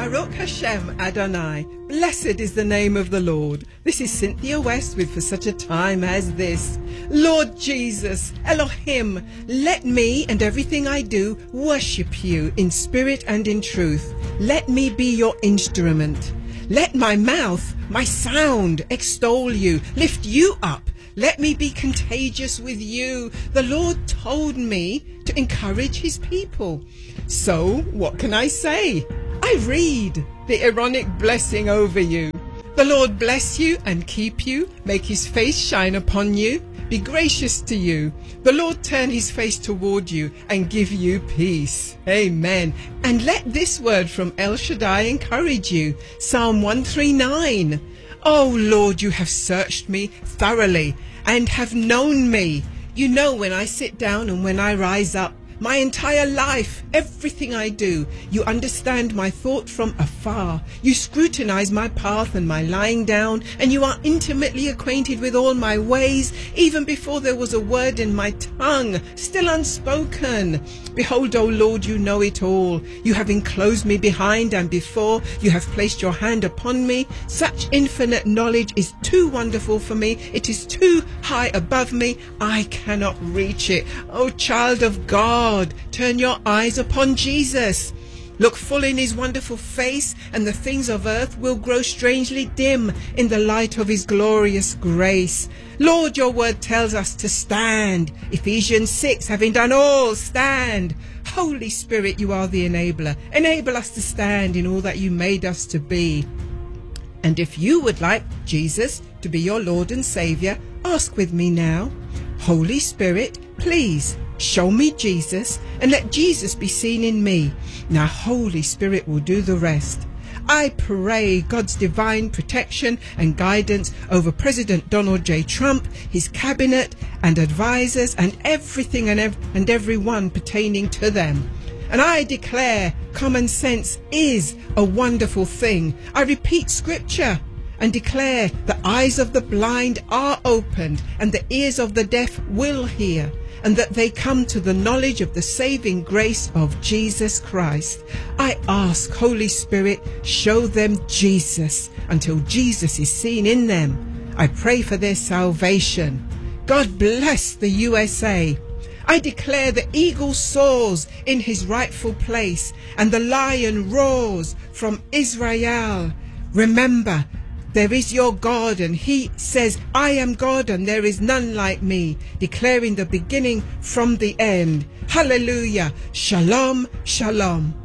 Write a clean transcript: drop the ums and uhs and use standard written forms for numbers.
Baruch Hashem Adonai. Blessed is the name of the Lord. This is Cynthia West with For Such a Time as This. Lord Jesus, Elohim, let me and everything I do worship you in spirit and in truth. Let me be your instrument. Let my mouth, my sound, extol you, lift you up. Let me be contagious with you. The Lord told me to encourage his people. So what can I say? I read the Aaronic blessing over you. The Lord bless you and keep you, make his face shine upon you, be gracious to you. The Lord turn his face toward you and give you peace. Amen. And let this word from El Shaddai encourage you. Psalm 139. Oh Lord, you have searched me thoroughly and have known me. You know when I sit down and when I rise up. My entire life, everything I do, you understand my thought from afar. You scrutinize my path and my lying down, and you are intimately acquainted with all my ways, even before there was a word in my tongue, still unspoken. Behold, O Lord, you know it all. You have enclosed me behind and before. You have placed your hand upon me. Such infinite knowledge is too wonderful for me. It is too high above me. I cannot reach it. O child of God, turn your eyes upon Jesus. Look full in his wonderful face, and the things of earth will grow strangely dim in the light of his glorious grace. Lord, your word tells us to stand. Ephesians 6, having done all, stand. Holy Spirit, you are the enabler. Enable us to stand in all that you made us to be. And if you would like Jesus to be your Lord and Saviour, ask with me now. Holy Spirit, please show me Jesus and let Jesus be seen in me. Now Holy Spirit will do the rest. I pray God's divine protection and guidance over President Donald J. Trump, his cabinet and advisors, and everything and everyone pertaining to them. And I declare common sense is a wonderful thing. I repeat scripture and declare the eyes of the blind are opened and the ears of the deaf will hear, and that they come to the knowledge of the saving grace of Jesus Christ. I ask, Holy Spirit, show them Jesus until Jesus is seen in them. I pray for their salvation. God bless the USA. I declare the eagle soars in his rightful place and the lion roars from Israel. Remember, there is your God, and he says, I am God and there is none like me, declaring the beginning from the end. Hallelujah. Shalom, shalom.